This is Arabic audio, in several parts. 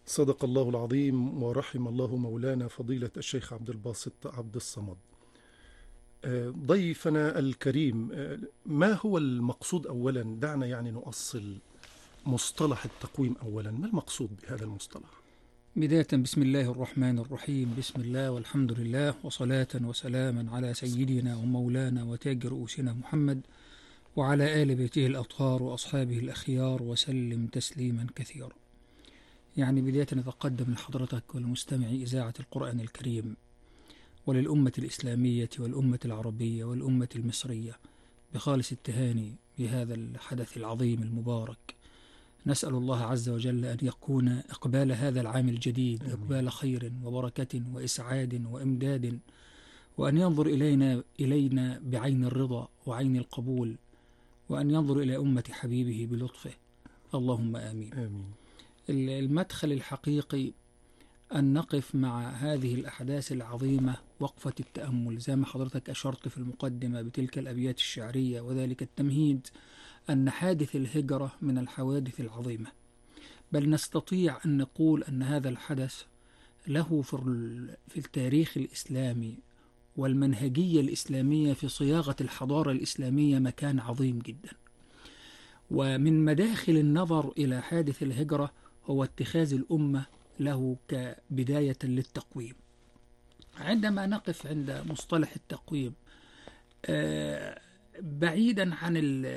صدق الله العظيم ورحم الله مولانا فضيلة الشيخ عبد الباسط عبد الصمد. ضيفنا الكريم، ما هو المقصود أولا؟ دعنا يعني نؤصل مصطلح التقويم أولا. ما المقصود بهذا المصطلح؟ بداية بسم الله الرحمن الرحيم. بسم الله والحمد لله وصلاة وسلاما على سيدنا ومولانا وتاج رؤوسنا محمد وعلى آل بيته الأطهار وأصحابه الأخيار وسلم تسليما كثيرا. يعني بداية نتقدم لحضرتك والمستمع إذاعة القرآن الكريم وللأمة الإسلامية والأمة العربية والأمة المصرية بخالص التهاني بهذا الحدث العظيم المبارك. نسأل الله عز وجل أن يكون إقبال هذا العام الجديد إقبال خير وبركة وإسعاد وإمداد، وأن ينظر إلينا بعين الرضا وعين القبول، وأن ينظر إلى أمة حبيبه بلطفه. اللهم آمين. آمين. المدخل الحقيقي أن نقف مع هذه الأحداث العظيمة وقفة التأمل، زي ما حضرتك أشرت في المقدمة بتلك الأبيات الشعرية وذلك التمهيد، أن حادث الهجرة من الحوادث العظيمة، بل نستطيع أن نقول أن هذا الحدث له في التاريخ الإسلامي والمنهجية الإسلامية في صياغة الحضارة الإسلامية مكان عظيم جدا. ومن مداخل النظر إلى حادث الهجرة هو اتخاذ الأمة له كبداية للتقويم. عندما نقف عند مصطلح التقويم بعيدا عن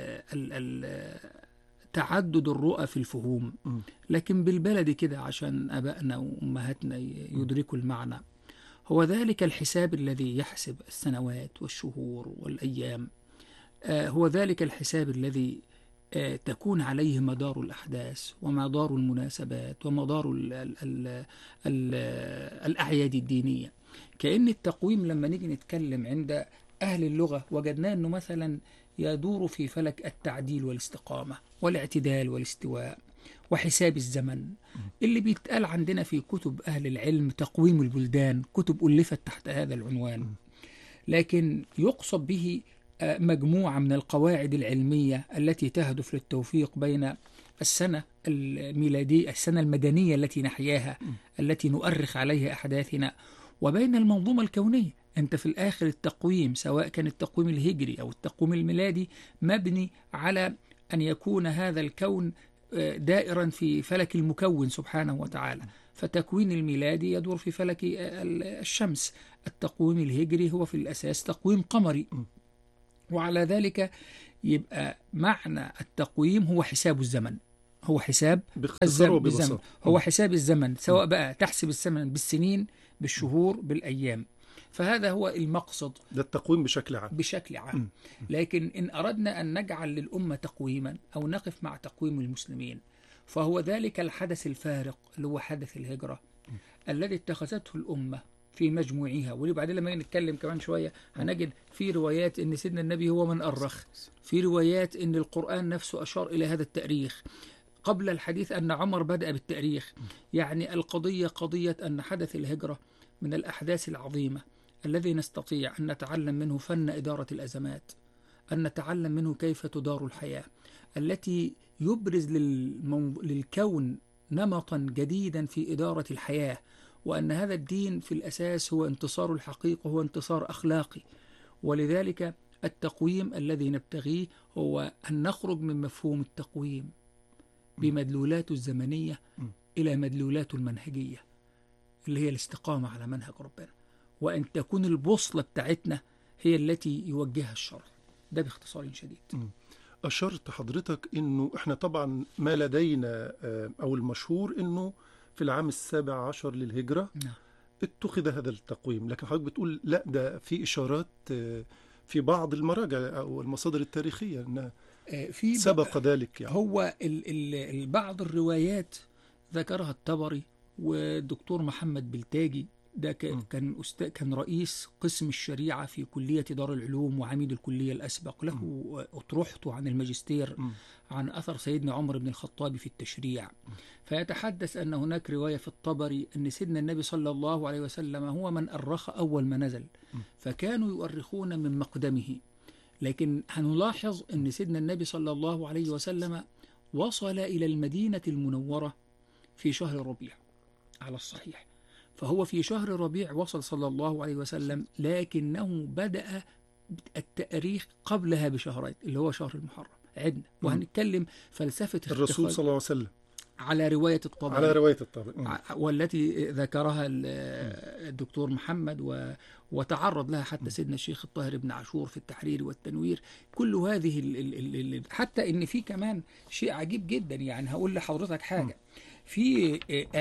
تعدد الرؤى في الفهوم، لكن بالبلد كده عشان أبائنا وأمهاتنا يدركوا المعنى، هو ذلك الحساب الذي يحسب السنوات والشهور والأيام، هو ذلك الحساب الذي تكون عليه مدار الأحداث ومدار المناسبات ومدار الأعياد الدينية. كأن التقويم لما نيجي نتكلم عند أهل اللغة وجدناه أنه مثلا يدور في فلك التعديل والاستقامة والاعتدال والاستواء وحساب الزمن، اللي بيتقال عندنا في كتب أهل العلم تقويم البلدان، كتب ألفت تحت هذا العنوان، لكن يقصد به مجموعة من القواعد العلمية التي تهدف للتوفيق بين السنة الميلادية، السنة المدنية التي نحياها التي نؤرخ عليها أحداثنا، وبين المنظومة الكونية. أنت في الآخر التقويم سواء كان التقويم الهجري أو التقويم الميلادي مبني على أن يكون هذا الكون دائرا في فلك المكون سبحانه وتعالى، فتكوين الميلادي يدور في فلك الشمس، التقويم الهجري هو في الأساس تقويم قمري. وعلى ذلك يبقى معنى التقويم هو حساب الزمن، هو حساب باختصار هو حساب الزمن، سواء بقى تحسب الزمن بالسنين بالشهور بالأيام. فهذا هو المقصد، ده التقويم بشكل عام. لكن إن أردنا أن نجعل للأمة تقويما أو نقف مع تقويم المسلمين، فهو ذلك الحدث الفارق اللي هو حدث الهجرة الذي اتخذته الأمة في مجموعها. وبعدين لما نتكلم كمان شوية هنجد في روايات أن سيدنا النبي هو من أرخ، في روايات أن القرآن نفسه أشار إلى هذا التأريخ، قبل الحديث أن عمر بدأ بالتأريخ. يعني القضية قضية أن حدث الهجرة من الأحداث العظيمة الذي نستطيع أن نتعلم منه فن إدارة الأزمات، أن نتعلم منه كيف تدار الحياة، التي يبرز للكون نمطا جديدا في إدارة الحياة، وأن هذا الدين في الأساس هو انتصار الحقيقة، هو انتصار أخلاقي. ولذلك التقويم الذي نبتغيه هو أن نخرج من مفهوم التقويم بمدلولاته الزمنية إلى مدلولاته المنهجية اللي هي الاستقامة على منهج ربنا، وأن تكون البوصلة بتاعتنا هي التي يوجهها الشرع. ده باختصار شديد. أشرت حضرتك أنه إحنا طبعا ما لدينا أو المشهور أنه في العام 17 للهجرة اتخذ هذا التقويم، لكن حضرتك بتقول لا، ده في إشارات في بعض المراجع أو المصادر التاريخية أنها في سبق ذلك. يعني هو بعض الروايات ذكرها الطبري والدكتور محمد بلتاجي، ده كان رئيس قسم الشريعة في كلية دار العلوم وعميد الكلية الأسبق، له أطروحته عن الماجستير عن أثر سيدنا عمر بن الخطاب في التشريع. فيتحدث أن هناك رواية في الطبري أن سيدنا النبي صلى الله عليه وسلم هو من أرخ أول ما نزل، فكانوا يؤرخون من مقدمه. لكن هنلاحظ أن سيدنا النبي صلى الله عليه وسلم وصل إلى المدينة المنورة في شهر الربيع، على الصحيح. فهو في شهر ربيع وصل صلى الله عليه وسلم، لكنه بدأ التاريخ قبلها بشهرين اللي هو شهر المحرم عدنا. وهنتكلم فلسفة الرسول صلى الله عليه وسلم على رواية على الطبري رواية الطبري والتي ذكرها الدكتور محمد وتعرض لها حتى سيدنا الشيخ الطاهر بن عاشور في التحرير والتنوير. كل هذه حتى ان في كمان شيء عجيب جدا. يعني هقول لحضرتك حاجة. في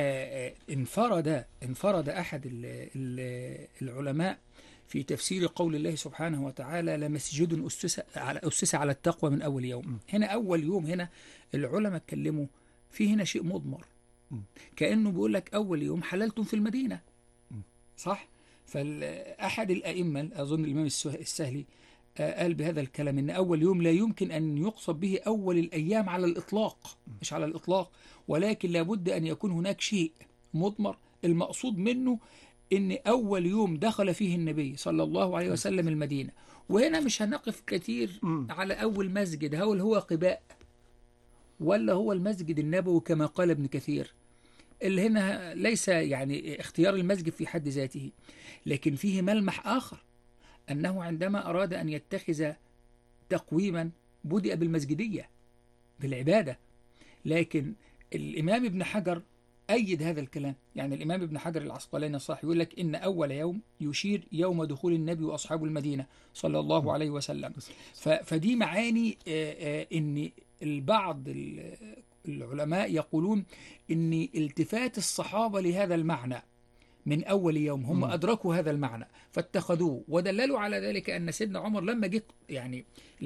انفرد أحد العلماء في تفسير قول الله سبحانه وتعالى لمسجد أسس على التقوى من أول يوم. هنا أول يوم، هنا العلماء اتكلموا في هنا شيء مضمر، كأنه بيقول لك أول يوم حللتم في المدينة، صح؟ فأحد الأئمة أظن الإمام السهلي قال بهذا الكلام إن أول يوم لا يمكن أن يقصد به أول الأيام على الإطلاق، مش على الإطلاق، ولكن لابد أن يكون هناك شيء مضمر المقصود منه إن أول يوم دخل فيه النبي صلى الله عليه وسلم المدينة. وهنا مش هنقف كثير على أول مسجد، هو قباء ولا هو المسجد النبوي كما قال ابن كثير، اللي هنا ليس يعني اختيار المسجد في حد ذاته، لكن فيه ملمح آخر أنه عندما أراد أن يتخذ تقويما بدأ بالمسجدية بالعبادة. لكن الإمام ابن حجر أيد هذا الكلام. يعني الإمام ابن حجر العسقلاني الصحيح يقول لك إن أول يوم يشير يوم دخول النبي وأصحاب المدينة صلى الله عليه وسلم. فدي معاني إن البعض العلماء يقولون إن التفات الصحابة لهذا المعنى من أول يوم هم أدركوا هذا المعنى فاتخذوه، ودللوا على ذلك أن سيدنا عمر لما جه يعني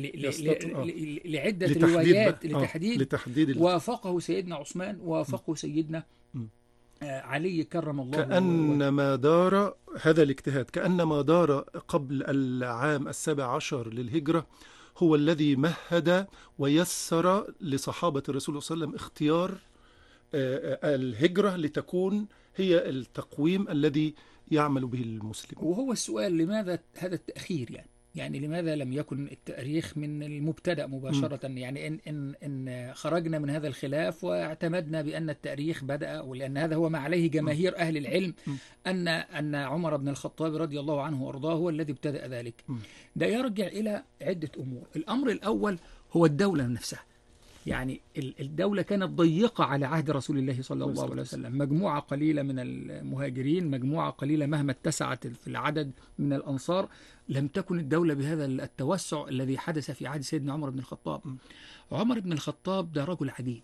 لعدة روايات لتحديد وافقه سيدنا عثمان ووافقه سيدنا علي كرم الله وجهه. كأنما دار هذا الاجتهاد، كأنما دار قبل العام 17 للهجرة هو الذي مهد ويسر لصحابة الرسول صلى الله عليه وسلم اختيار الهجرة لتكون هي التقويم الذي يعمل به المسلم. وهو السؤال لماذا هذا التأخير؟ يعني لماذا لم يكن التاريخ من المبتدأ مباشرة؟ يعني إن خرجنا من هذا الخلاف واعتمدنا بأن التاريخ بدأ، ولأن هذا هو ما عليه جماهير أهل العلم أن عمر بن الخطاب رضي الله عنه وأرضاه هو الذي ابتدأ ذلك. ده يرجع إلى عدة أمور. الأمر الأول هو الدولة نفسها. يعني الدولة كانت ضيقة على عهد رسول الله صلى الله عليه وسلم، مجموعة قليلة من المهاجرين، مجموعة قليلة مهما اتسعت في العدد من الأنصار، لم تكن الدولة بهذا التوسع الذي حدث في عهد سيدنا عمر بن الخطاب. عمر بن الخطاب ده رجل عجيب،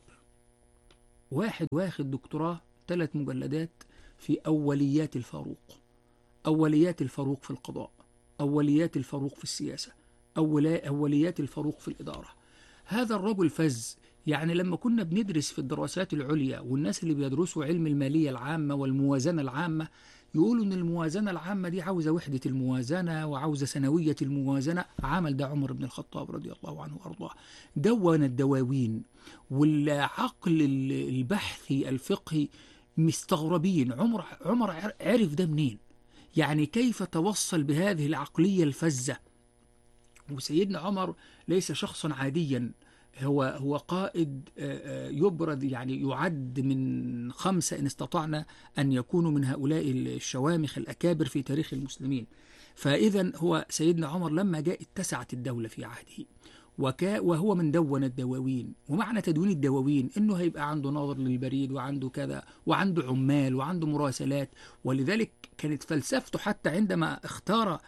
واخد دكتوراه 3 مجلدات في أوليات الفاروق، أوليات الفاروق في القضاء، أوليات الفاروق في السياسة، أوليات الفاروق في الإدارة. هذا الرجل فز. يعني لما كنا بندرس في الدراسات العليا والناس اللي بيدرسوا علم المالية العامة والموازنة العامة يقولوا ان الموازنة العامة دي عاوزة وحدة الموازنة وعاوزة سنوية الموازنة، عمل ده عمر بن الخطاب رضي الله عنه وارضاه. دون الدواوين والعقل البحثي الفقهي مستغربين عمر عرف ده منين؟ يعني كيف توصل بهذه العقلية الفزة؟ وسيدنا عمر ليس شخصا عاديا، هو قائد يبرد، يعني يعد من 5 إن استطعنا أن يكونوا من هؤلاء الشوامخ الأكابر في تاريخ المسلمين. فإذا هو سيدنا عمر لما جاء اتسعت الدولة في عهده، وهو من دون الدواوين. ومعنى تدوين الدواوين إنه هيبقى عنده ناظر للبريد وعنده كذا وعنده عمال وعنده مراسلات. ولذلك كانت فلسفته حتى عندما اختار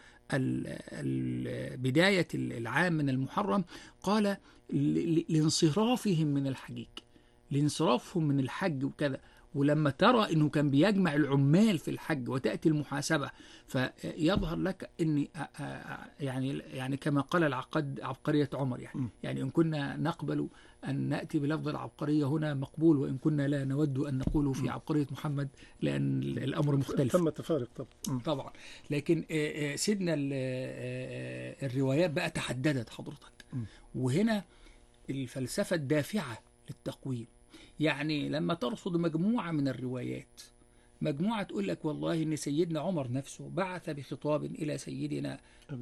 بداية العام من المحرم قال لانصرافهم من الحجيج، لانصرافهم من الحج وكذا. ولما ترى أنه كان بيجمع العمال في الحج وتأتي المحاسبة، فيظهر لك أن يعني كما قال العقاد عبقرية عمر، يعني إن كنا نقبل أن نأتي بلفظ العبقرية هنا مقبول، وإن كنا لا نود أن نقوله في عبقرية محمد لأن الأمر مختلف. ثم تفارق طبعا. لكن سيدنا الروايات بقى تحددت حضرتك، وهنا الفلسفة الدافعة للتقويم. يعني لما ترصد مجموعة من الروايات، مجموعة تقول لك والله إن سيدنا عمر نفسه بعث بخطاب إلى سيدنا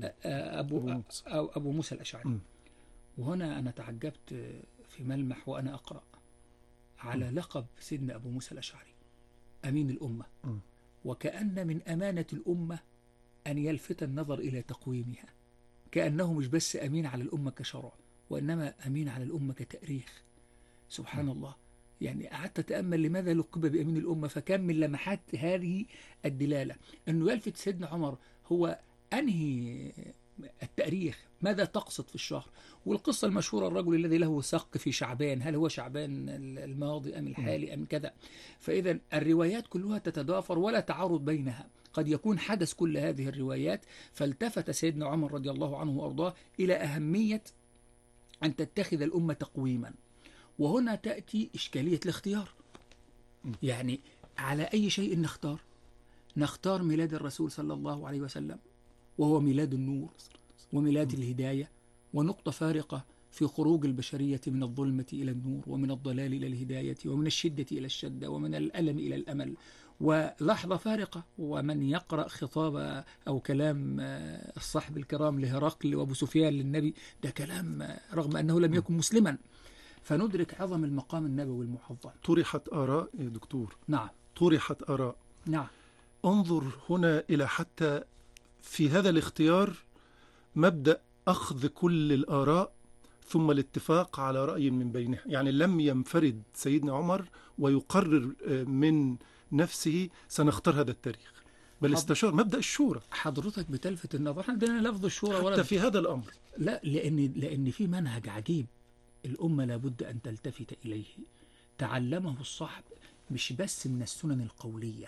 أبو موسى الأشعري. وهنا أنا تعجبت في ملمح وأنا أقرأ على لقب سيدنا أبو موسى الأشعري. أمين الأمة، وكأن من أمانة الأمة أن يلفت النظر إلى تقويمها، كأنه مش بس أمين على الأمة كشرع، وإنما أمين على الأمة كتاريخ. سبحان الله. يعني قعدت أتأمل لماذا لقب بأمين الأمة، فكان من لمحات هذه الدلالة أنه يلفت سيدنا عمر هو أنهي التاريخ، ماذا تقصد في الشهر. والقصة المشهورة الرجل الذي له سق في شعبان، هل هو شعبان الماضي أم الحالي أم كذا. فإذا الروايات كلها تتضافر ولا تعارض بينها، قد يكون حدث كل هذه الروايات. فالتفت سيدنا عمر رضي الله عنه وأرضاه إلى أهمية أن تتخذ الأمة تقويما. وهنا تأتي إشكالية الاختيار. يعني على أي شيء نختار ميلاد الرسول صلى الله عليه وسلم، وهو ميلاد النور وميلاد الهداية، ونقطة فارقة في خروج البشرية من الظلمة إلى النور، ومن الضلال إلى الهداية، ومن الشدة إلى الشدة، ومن الألم إلى الأمل، ولحظة فارقة. ومن يقرأ خطاب أو كلام الصحب الكرام لهرقل وأبو سفيان للنبي، ده كلام رغم أنه لم يكن مسلما، فندرك عظم المقام النبوي المعظم. طرحت آراء يا دكتور. نعم. طرحت آراء. نعم. انظر هنا إلى حتى في هذا الاختيار مبدأ أخذ كل الآراء ثم الاتفاق على رأي من بينها. يعني لم ينفرد سيدنا عمر ويقرر من نفسه سنختار هذا التاريخ، بل استشار مبدأ الشورى. حضرتك بتلفت النظر، احنا عندنا لفظ الشورى حتى في هذا الأمر. لا، لأن في منهج عجيب الأمة لابد أن تلتفت إليه، تعلمه الصحب مش بس من السنن القولية.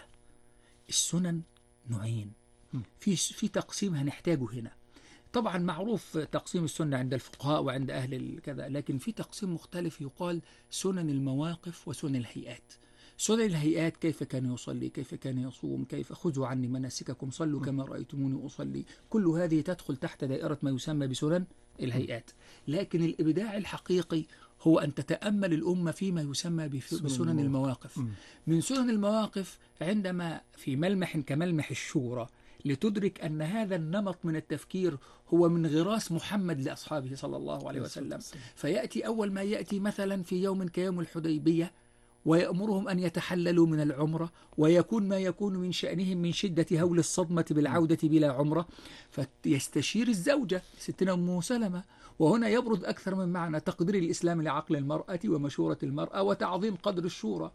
السنن نوعين، في تقسيم هنحتاجه هنا. طبعا معروف تقسيم السنة عند الفقهاء وعند أهل كذا، لكن في تقسيم مختلف يقال سنن المواقف وسنن الهيئات. سنن الهيئات كيف كان يصلي، كيف كان يصوم، كيف خذوا عني مناسككم صلوا كما رأيتموني أصلي، كل هذه تدخل تحت دائرة ما يسمى بسنن الهيئات. لكن الإبداع الحقيقي هو أن تتأمل الأمة فيما يسمى بسنن المواقف. من سنن المواقف عندما في ملمح كملمح الشورى لتدرك أن هذا النمط من التفكير هو من غراس محمد لأصحابه صلى الله عليه وسلم. فيأتي أول ما يأتي مثلا في يوم كيوم الحديبية ويأمرهم أن يتحللوا من العمرة، ويكون ما يكون من شأنهم من شدة هول الصدمة بالعودة بلا عمرة، فيستشير الزوجة ستنا أم سلمة. وهنا يبرز أكثر من معنى تقدير الإسلام لعقل المرأة ومشورة المرأة وتعظيم قدر الشورى.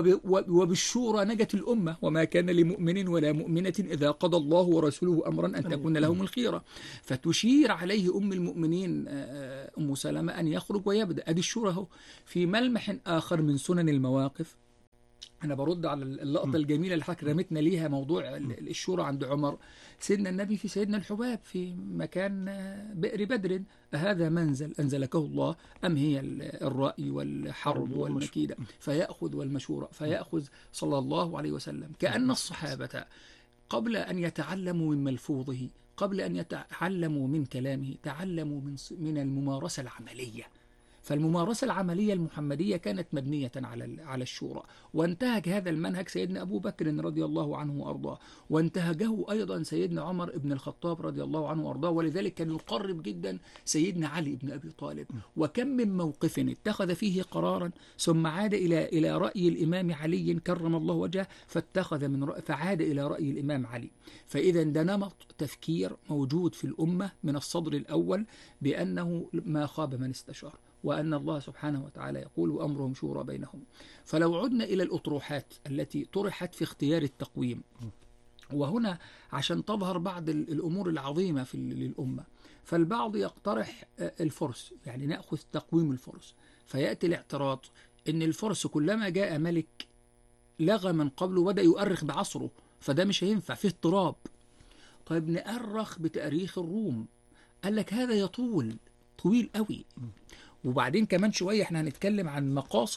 وبالشورى نجت الأمة، وما كان لمؤمن ولا مؤمنة إذا قضى الله ورسوله أمرا أن تكون لهم الخيرة. فتشير عليه أم المؤمنين أم سلمة أن يخرج ويبدأ. أدي الشورى هو. في ملمح آخر من سنن المواقف، أنا برد على اللقطة الجميلة اللي حضرتك رمتنا ليها، موضوع الشورى عند عمر. سيدنا النبي في سيدنا الحباب في مكان بئر بدر، هذا منزل أنزلكه الله أم هي الرأي والحرب والمكيدة؟ فيأخذ والمشورة، فيأخذ صلى الله عليه وسلم. كأن الصحابة قبل أن يتعلموا من ملفوظه، قبل أن يتعلموا من كلامه، تعلموا من الممارسة العملية. فالممارسة العملية المحمدية كانت مبنية على الشورى، وانتهج هذا المنهج سيدنا أبو بكر رضي الله عنه وأرضاه، وانتهجه أيضا سيدنا عمر بن الخطاب رضي الله عنه وأرضاه. ولذلك كان يقرب جدا سيدنا علي بن أبي طالب. وكم من موقف اتخذ فيه قرارا ثم عاد إلى رأي الإمام علي كرم الله وجهه، فعاد إلى رأي الإمام علي. فإذا ده نمط تفكير موجود في الأمة من الصدر الأول، بأنه ما خاب من استشار، وأن الله سبحانه وتعالى يقول وأمرهم شورى بينهم. فلو عدنا إلى الأطروحات التي طرحت في اختيار التقويم، وهنا عشان تظهر بعض الأمور العظيمة للأمة، فالبعض يقترح الفرس، يعني نأخذ تقويم الفرس. فيأتي الاعتراض إن الفرس كلما جاء ملك لغى من قبله وبدأ يؤرخ بعصره، فده مش هينفع، فيه اضطراب. طيب نأرخ بتاريخ الروم، قال لك هذا يطول طويل قوي. وبعدين كمان شوية احنا هنتكلم عن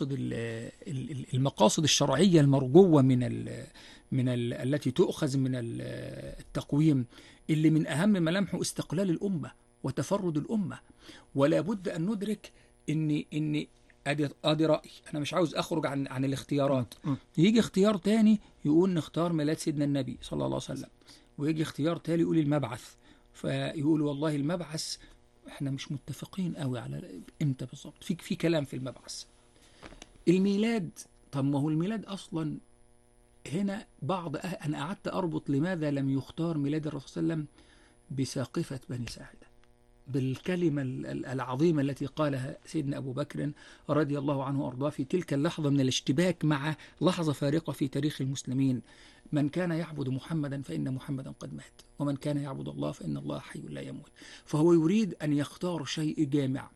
المقاصد الشرعية المرجوة من التي تؤخذ من التقويم، اللي من أهم ملامحه استقلال الأمة وتفرد الأمة. ولا بد أن ندرك إن ادي رأي، أنا مش عاوز أخرج عن الاختيارات. يجي اختيار تاني يقول نختار ميلاد سيدنا النبي صلى الله عليه وسلم، ويجي اختيار تاني يقول المبعث، فيقول والله المبعث احنا مش متفقين قوي على امتى بالظبط، في كلام في المبعث. الميلاد، طب ما هو الميلاد اصلا هنا أنا قعدت أربط لماذا لم يختار ميلاد الرسول صلى الله عليه وسلم بساقفة بني ساعدة، بالكلمة العظيمة التي قالها سيدنا أبو بكر رضي الله عنه وأرضاه في تلك اللحظة من الاشتباك مع لحظة فارقة في تاريخ المسلمين: من كان يعبد محمدا فإن محمدا قد مات، ومن كان يعبد الله فإن الله حي لا يموت. فهو يريد أن يختار شيء جامع،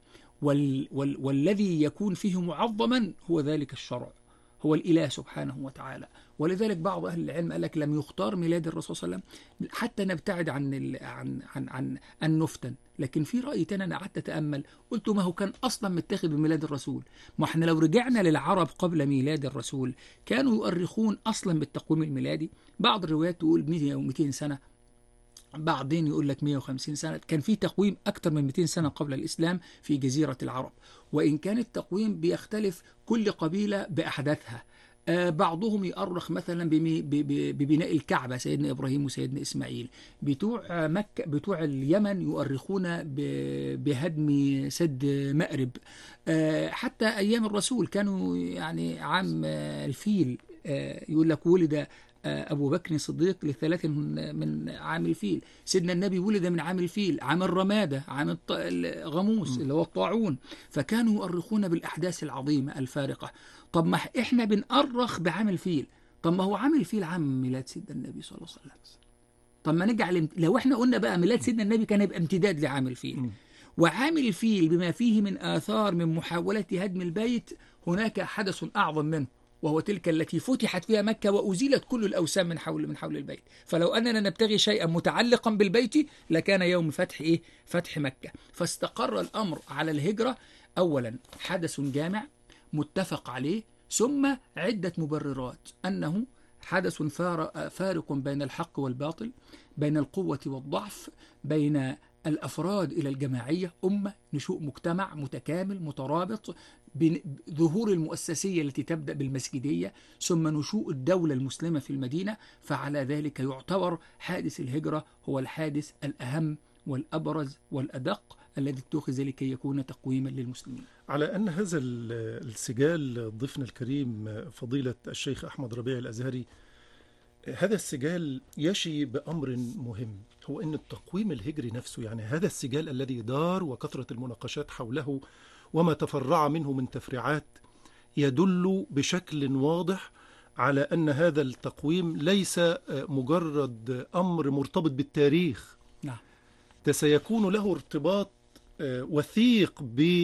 والذي يكون فيه معظما هو ذلك الشرع، هو الإله سبحانه وتعالى. ولذلك بعض أهل العلم قال لك لم يختار ميلاد الرسول صلى الله عليه وسلم حتى نبتعد عن أن نفتن. لكن في رأي تاني أنا قعدت أتأمل، قلت ما هو كان أصلا متاخد بميلاد الرسول. ما احنا لو رجعنا للعرب قبل ميلاد الرسول كانوا يؤرخون أصلا بالتقويم الميلادي. بعض الروايات تقول 100 أو 200 سنة، بعدين يقول لك 150 سنة. كان في تقويم أكثر من 200 سنة قبل الإسلام في جزيرة العرب، وإن كان التقويم بيختلف كل قبيلة بأحداثها. بعضهم يؤرخ مثلا ببناء الكعبة، سيدنا إبراهيم وسيدنا إسماعيل. بتوع مكة بتوع اليمن يؤرخون بهدم سد مأرب. حتى أيام الرسول كانوا يعني عام الفيل، يقول لك ولد أبو بكر الصديق ل3 من عام الفيل. سيدنا النبي ولد من عام الفيل، عام الرمادة، عام الغموس اللي هو الطاعون. فكانوا يؤرخون بالأحداث العظيمة الفارقة. طب ما إحنا بنؤرخ بعام الفيل، طب ما هو عام الفيل عام ميلاد سيدنا النبي صلى الله عليه وسلم. طب ما نجعل لو إحنا قلنا بقى ميلاد سيدنا النبي كان يبقى امتداد لعام الفيل. وعام الفيل بما فيه من آثار من محاولة هدم البيت، هناك حدث أعظم منه، وهو تلك التي فتحت فيها مكة وأزيلت كل الأوثان من حول البيت. فلو أننا نبتغي شيئا متعلقا بالبيت لكان يوم فتح مكة. فاستقر الأمر على الهجرة. أولا حدث جامع متفق عليه، ثم عدة مبررات أنه حدث فارق بين الحق والباطل، بين القوة والضعف، بين الأفراد إلى الجماعية، نشوء مجتمع متكامل مترابط، ظهور المؤسسية التي تبدأ بالمسجدية، ثم نشوء الدولة المسلمة في المدينة. فعلى ذلك يعتبر حادث الهجرة هو الحادث الأهم والأبرز والأدق الذي اتخذ لكي يكون تقويما للمسلمين. على أن هذا السجال ضيفنا الكريم فضيلة الشيخ أحمد ربيع الأزهري، هذا السجال يشي بأمر مهم، هو أن التقويم الهجري نفسه، يعني هذا السجال الذي دار وكثرة المناقشات حوله وما تفرع منه من تفريعات، يدل بشكل واضح على أن هذا التقويم ليس مجرد أمر مرتبط بالتاريخ. نعم. سيكون له ارتباط وثيق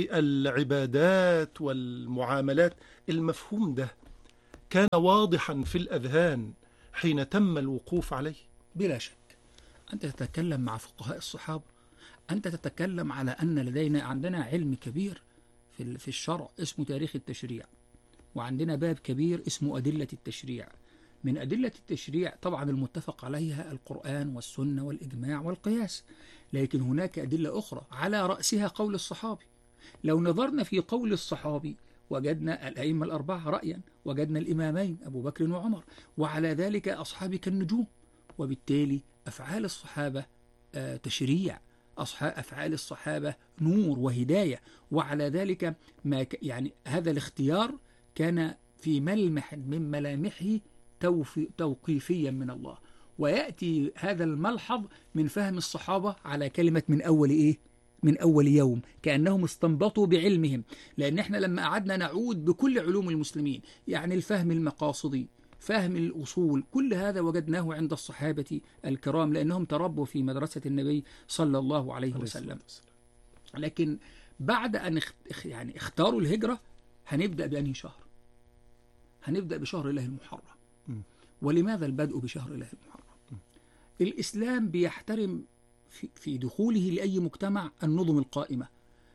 بالعبادات والمعاملات. المفهوم ده كان واضحا في الأذهان حين تم الوقوف عليه. بلا شك. أنت تتكلم مع فقهاء الصحابة، أنت تتكلم على أن عندنا علم كبير في الشرع اسمه تاريخ التشريع، وعندنا باب كبير اسمه أدلة التشريع. من أدلة التشريع طبعا المتفق عليها القرآن والسنة والإجماع والقياس، لكن هناك أدلة أخرى على رأسها قول الصحابي. لو نظرنا في قول الصحابي وجدنا الأئمة الأربعة رأيا، وجدنا الإمامين أبو بكر وعمر، وعلى ذلك أصحابي كالنجوم. وبالتالي أفعال الصحابة تشريع، أفعال الصحابة نور وهداية. وعلى ذلك يعني هذا الاختيار كان في ملمح من ملامحه توقيفيا من الله. ويأتي هذا الملحظ من فهم الصحابة على كلمة من أول يوم، كأنهم استنبطوا بعلمهم. لأن احنا لما قعدنا نعود بكل علوم المسلمين، يعني الفهم المقاصدي، فهم الأصول، كل هذا وجدناه عند الصحابة الكرام، لأنهم تربوا في مدرسة النبي صلى الله عليه وسلم. لكن بعد أن يعني اختاروا الهجرة، هنبدأ بأنهي شهر؟ هنبدأ بشهر الله المحرم. ولماذا البدء بشهر الله المحرم؟ الإسلام بيحترم في دخوله لأي مجتمع النظم القائمة.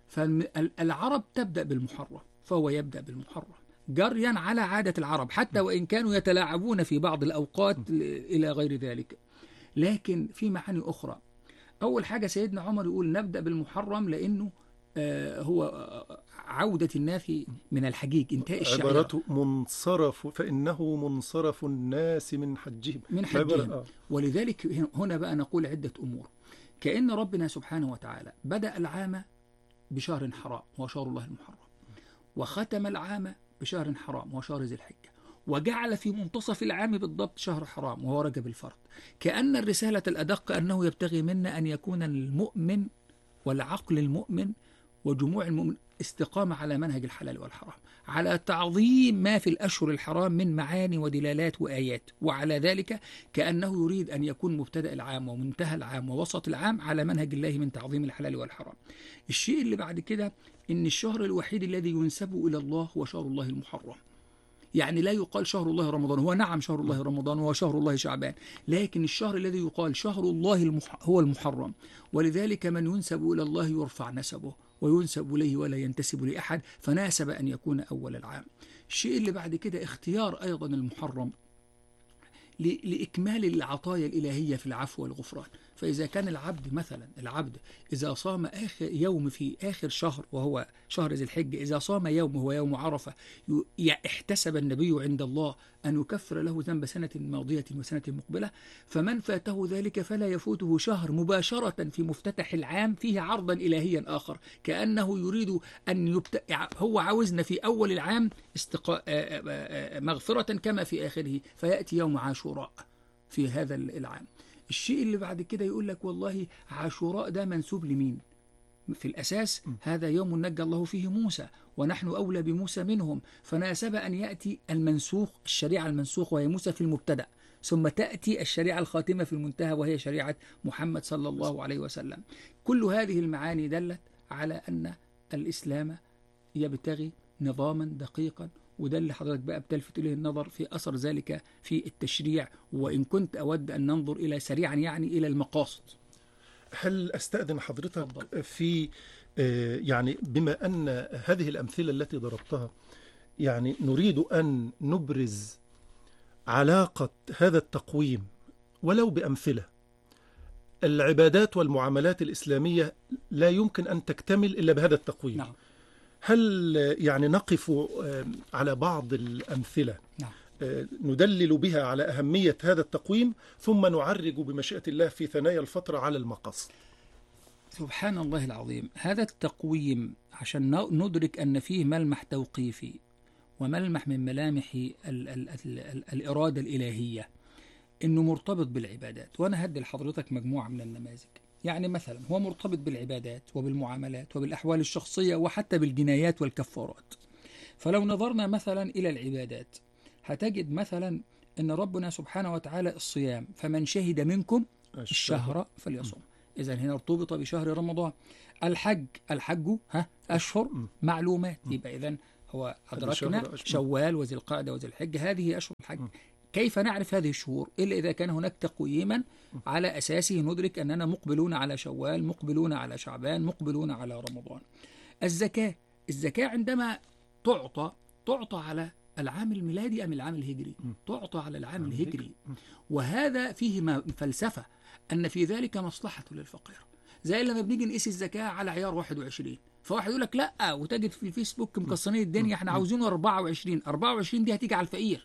فالعرب تبدأ بالمحرم، فهو يبدأ بالمحرم جريا على عادة العرب، حتى وإن كانوا يتلاعبون في بعض الأوقات إلى غير ذلك. لكن في معاني أخرى. أول حاجة سيدنا عمر يقول نبدأ بالمحرم لأنه هو عودة الناس من الحجيج، انتهاء الشعيرة. عبارته منصرف، فإنه منصرف الناس من حجهم. ولذلك هنا بقى نقول عدة أمور. كأن ربنا سبحانه وتعالى بدأ العام بشهر حرام وشهر الله المحرم، وختم العام بشهر حرام وشهر ذي الحجة، وجعل في منتصف العام بالضبط شهر حرام وهو رجب الفرد. كأن الرسالة الأدق أنه يبتغي منا أن يكون المؤمن والعقل المؤمن وجموع المؤمن استقامة على منهج الحلال والحرام، على تعظيم ما في الأشهر الحرام من معاني ودلالات وآيات، وعلى ذلك كأنه يريد أن يكون مبتدأ العام ومنتهى العام ووسط العام على منهج الله من تعظيم الحلال والحرام. الشيء اللي بعد كده إن الشهر الوحيد الذي ينسب إلى الله هو شهر الله المحرم. يعني لا يقال شهر الله رمضان، هو نعم شهر الله رمضان وهو شهر الله شعبان، لكن الشهر الذي يقال شهر الله هو المحرم، ولذلك من ينسب إلى الله يرفع نسبه وينسب إليه ولا ينتسب لأحد، فناسب أن يكون أول العام. الشيء اللي بعد كده اختيار أيضا المحرم لإكمال العطايا الإلهية في العفو والغفران. فإذا كان العبد إذا صام آخر يوم في آخر شهر وهو شهر ذي الحجة، إذا صام يوم هو يوم عرفة، احتسب النبي عند الله أن يكفر له ذنب سنة ماضية وسنة مقبلة. فمن فاته ذلك فلا يفوته شهر مباشرة في مفتتح العام فيه عرضا إلهيا آخر، كأنه يريد أن هو عاوزنا في أول العام مغفرة كما في آخره، فيأتي يوم عاشوراء في هذا العام. الشيء اللي بعد كده يقول لك والله عاشوراء ده منسوب لمين؟ في الأساس هذا يوم نجى الله فيه موسى ونحن أولى بموسى منهم، فناسب أن يأتي المنسوخ، الشريعة المنسوخ وهي موسى في المبتدأ، ثم تأتي الشريعة الخاتمة في المنتهى وهي شريعة محمد صلى الله عليه وسلم. كل هذه المعاني دلت على أن الإسلام يبتغي نظاما دقيقا، وده اللي حضرتك بقى بتلفت إليه النظر في أثر ذلك في التشريع. وإن كنت أود أن ننظر إلى سريعا يعني إلى المقاصد. هل أستأذن حضرتك في يعني بما أن هذه الأمثلة التي ضربتها يعني نريد أن نبرز علاقة هذا التقويم ولو بأمثلة. العبادات والمعاملات الإسلامية لا يمكن أن تكتمل إلا بهذا التقويم. نعم. هل يعني نقف على بعض الأمثلة نعم. ندلل بها على أهمية هذا التقويم، ثم نعرج بمشيئة الله في ثنايا الفترة على المقاصد؟ سبحان الله العظيم. هذا التقويم عشان ندرك أن فيه ملمح توقيفي وملمح من ملامح الإرادة الإلهية، إنه مرتبط بالعبادات. وأنا هدي لحضرتك مجموعة من النماذج. يعني مثلا هو مرتبط بالعبادات وبالمعاملات وبالأحوال الشخصية وحتى بالجنايات والكفارات. فلو نظرنا مثلا إلى العبادات هتجد مثلا أن ربنا سبحانه وتعالى الصيام، فمن شهد منكم الشهر فليصم. إذن هنا ارتبط بشهر رمضان. الحج أشهر معلومات، يبقى إذن هو أدركنا شوال وذي القعدة وذي الحجة، هذه أشهر الحج. كيف نعرف هذه الشهور إلا إذا كان هناك تقويما على أساسه ندرك أننا مقبلون على شوال، مقبلون على شعبان، مقبلون على رمضان. الزكاة عندما تعطى على العام الميلادي أم العام الهجري؟ تعطى على العام الهجري. وهذا فيه فلسفة أن في ذلك مصلحة للفقير. زي لما بنيجي نقيس الزكاة على عيار 21، فواحد يقول لك لا، وتجد في الفيسبوك مكسرين الدنيا احنا عاوزينه 24 دي هتيجي على الفقير،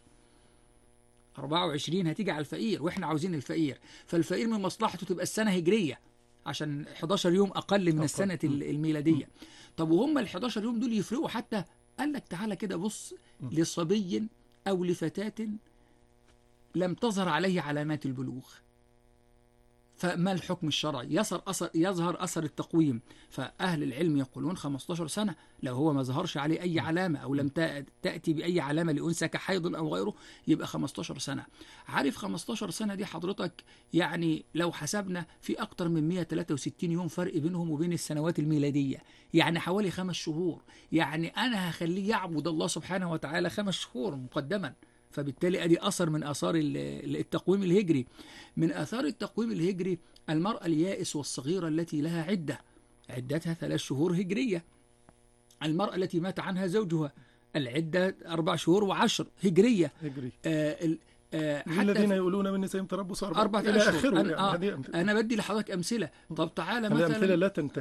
24 هتيجي على الفقير واحنا عاوزين الفقير. فالفقير من مصلحته تبقى السنة هجرية عشان 11 يوم أقل من السنة الميلادية. طب وهم ال 11 يوم دول يفرقوا حتى؟ قال لك تعالى كده بص لصبي أو لفتاة لم تظهر عليه علامات البلوغ، فما الحكم الشرعي؟ يظهر أثر التقويم. فأهل العلم يقولون 15 سنة لو هو ما ظهرش عليه أي علامة أو لم تأتي بأي علامة لأنثى كحيض أو غيره، يبقى 15 سنة. عارف 15 سنة دي حضرتك يعني لو حسبنا في أكتر من 163 يوم فرق بينهم وبين السنوات الميلادية، يعني حوالي 5 شهور. يعني أنا هخليه يعبد الله سبحانه وتعالى 5 شهور مقدما. فبالتالي أدي أثر من آثار التقويم الهجري. من آثار التقويم الهجري المرأة اليائس والصغيرة التي لها عدتها 3 شهور هجرية. المرأة التي مات عنها زوجها العدة 4 شهور و10 هجرية. حتى الذين يقولون من نسائهم تربص 4 إلى آخره. أنا بدي لحضرتك أمثلة. طب تعالى مثلا أمثلة لا تنتهي.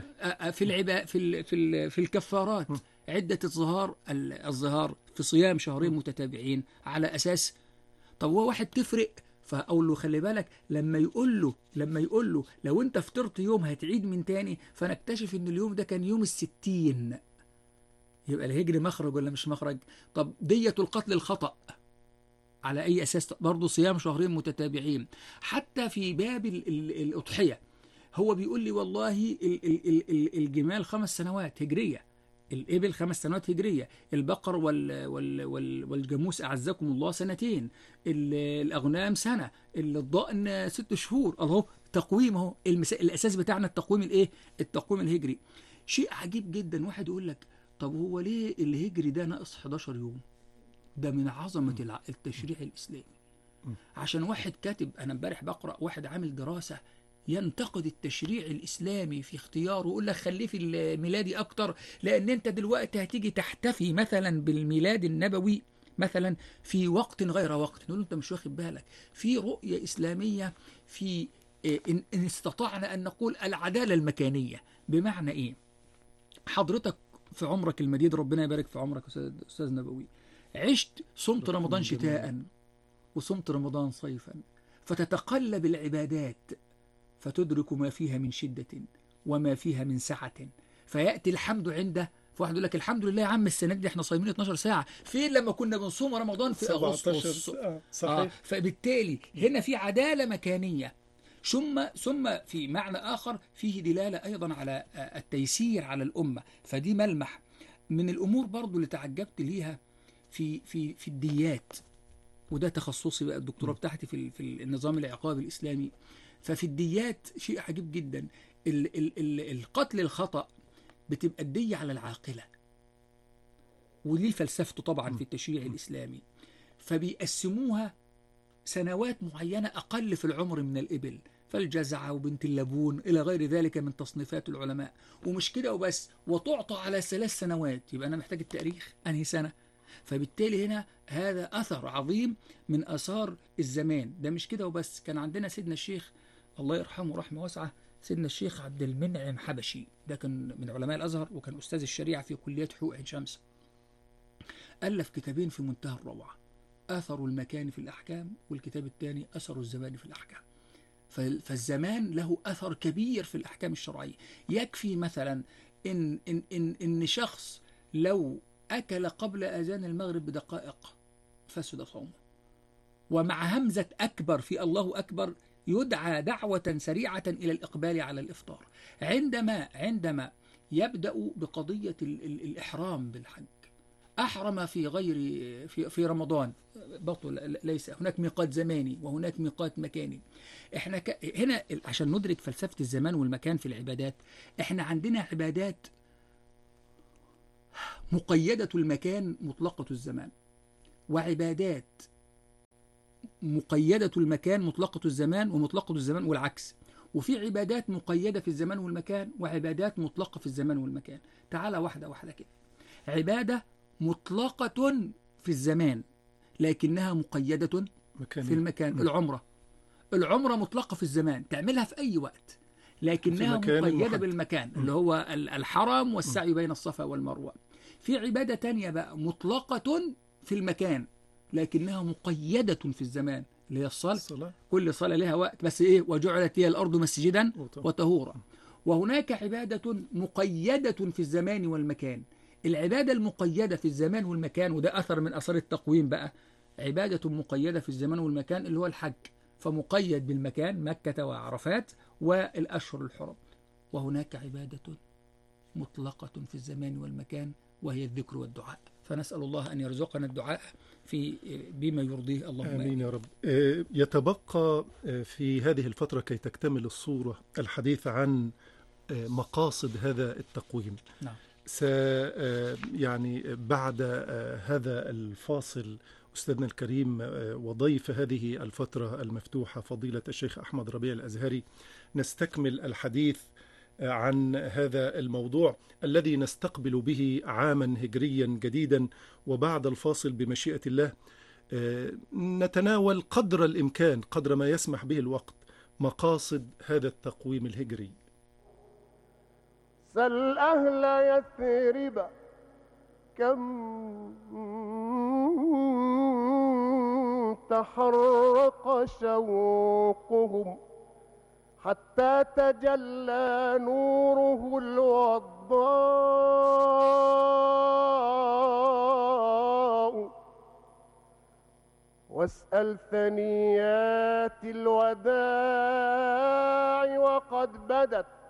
في الكفارات عدة الظهار في صيام شهرين متتابعين على أساس. طب هو واحد تفرق، فأقول له خلي بالك لما يقول له لو أنت فطرت يوم هتعيد من تاني، فنكتشف إن اليوم ده كان يوم 60، يبقى الهجري مخرج ولا مش مخرج؟ طب دية القتل الخطأ على أي أساس؟ برضه صيام شهرين متتابعين. حتى في باب الأضحية هو بيقول لي والله الجمال 5 سنوات هجرية، الإبل 5 سنوات هجرية، البقر والجاموس أعزكم الله 2 سنين، الأغنام سنة، الضأن 6 شهور. الله، تقويم اهو. الأساس بتاعنا التقويم الإيه؟ التقويم الهجري. شيء عجيب جدا. واحد يقول لك طب هو ليه الهجري ده ناقص 11 يوم؟ ده من عظمة التشريع الإسلامي. عشان واحد كاتب، أنا امبارح بقرأ واحد عامل دراسة ينتقد التشريع الإسلامي في اختياره، ويقول لك خليه في الميلادي أكتر، لأن أنت دلوقتي هتيجي تحتفي مثلا بالميلاد النبوي مثلا في وقت غير وقت. نقول أنت مش واخد بالك في رؤية إسلامية في إن استطعنا أن نقول العدالة المكانية. بمعنى إيه؟ حضرتك في عمرك المديد، ربنا يبارك في عمرك أستاذ نبوي، عشت صمت رمضان شتاء وصمت رمضان صيفا، فتتقلب العبادات فتدرك ما فيها من شدة وما فيها من سعة، فيأتي الحمد عنده. فواحد يقول لك الحمد لله يا عم السنة دي احنا صايمين 12 ساعة، فين لما كنا بنصوم رمضان في 17 أغسطس؟ ساعة. صحيح. فبالتالي هنا في عدالة مكانية. ثم في معنى آخر فيه دلالة أيضا على التيسير على الأمة. فدي ملمح من الأمور برضو اللي تعجبت ليها في الديات، وده تخصصي بقى، الدكتوراه بتاعتي في النظام العقابي الإسلامي. ففي الديات شيء عجيب جدا. القتل الخطأ بتبقى الدية على العاقلة، وليه فلسفته طبعا في التشريع الإسلامي. فبيقسموها سنوات معينة أقل في العمر من الإبل، فالجزعة وبنت اللبون إلى غير ذلك من تصنيفات العلماء. ومش كده وبس، وتعطى على 3 سنوات. يبقى أنا محتاج التاريخ أنهي سنة. فبالتالي هنا هذا أثر عظيم من أثار الزمان. ده مش كده وبس، كان عندنا سيدنا الشيخ الله يرحمه رحمة واسعة، سيدنا الشيخ عبد المنعم حبشي، ده كان من علماء الأزهر وكان أستاذ الشريعة في كلية حقوق عين شمس. ألف كتابين في منتهى الروعة، أثر المكان في الأحكام، والكتاب الثاني أثر الزمان في الأحكام. فالزمان له أثر كبير في الأحكام الشرعية. يكفي مثلا إن شخص لو أكل قبل أذان المغرب بدقائق فسد صومه، ومع همزة أكبر في الله أكبر يدعى دعوة سريعة إلى الإقبال على الإفطار. عندما يبدأ بقضية الإحرام بالحج، أحرم في غير في رمضان بطل، ليس هناك ميقات زماني وهناك ميقات مكاني. احنا هنا عشان ندرك فلسفة الزمان والمكان في العبادات، احنا عندنا عبادات مقيدة المكان مطلقة الزمان، وعبادات مقيدة المكان مطلقة الزمان ومطلقة الزمان والعكس. وفي عبادات مقيدة في الزمان والمكان وعبادات مطلقة في الزمان والمكان. تعالى واحدة واحدة كده. عبادة مطلقة في الزمان لكنها مقيدة في المكان. العمرة مطلقة في الزمان، تعملها في أي وقت، لكنها مقيدة بالمكان اللي هو الحرم والسعي بين الصفا والمروة. في عبادة تانية بقى مطلقة في المكان لكنها مقيدة في الزمان، اللي هي الصلاة. كل صلاة لها وقت، بس إيه؟ وجعلت لي الأرض مسجدا وطهورا. وهناك عبادة مقيدة في الزمان والمكان. العبادة المقيدة في الزمان والمكان، وده أثر من أثار التقويم بقى، عبادة مقيدة في الزمان والمكان اللي هو الحج، فمقيد بالمكان مكة وعرفات والأشهر الحرم. وهناك عبادة مطلقة في الزمان والمكان وهي الذكر والدعاء. فنسأل الله أن يرزقنا الدعاء بما يرضيه. اللهم آمين يا رب. يتبقى في هذه الفترة كي تكتمل الصورة الحديث عن مقاصد هذا التقويم. نعم. يعني بعد هذا الفاصل أستاذنا الكريم وضيف هذه الفترة المفتوحة فضيلة الشيخ أحمد ربيع الأزهري، نستكمل الحديث عن هذا الموضوع الذي نستقبل به عاما هجريا جديدا. وبعد الفاصل بمشيئة الله نتناول قدر الإمكان، قدر ما يسمح به الوقت، مقاصد هذا التقويم الهجري. سل أهل يثرب كم تحرق شوقهم حتى تجلى نوره الوضاء واسأل ثنيات الوداع وقد بدت